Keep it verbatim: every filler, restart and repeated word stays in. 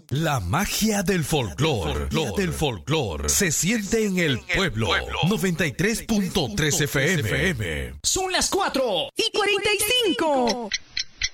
La magia del folclore, del folclore, se siente en el pueblo. noventa y tres punto tres F M. Son las cuatro y cuarenta y cinco.